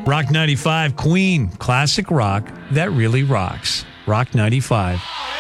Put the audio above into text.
Rock 95, Queen, classic rock that really rocks. Rock 95.